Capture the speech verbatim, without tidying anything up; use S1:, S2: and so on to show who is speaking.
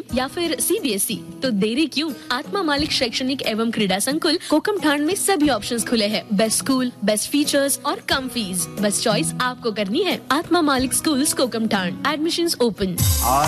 S1: या फिर C B S E? तो देरी क्यों? आत्मा मालिक शैक्षणिक एवं क्रीड़ा संकुल कोकमठाण में सभी ऑप्शंस खुले हैं। बेस्ट स्कूल, बेस्ट फीचर्स और कम फीस। बस चॉइस आपको करनी है। आत्मा मालिक स्कूल्स कोकमठाण। Admissions open.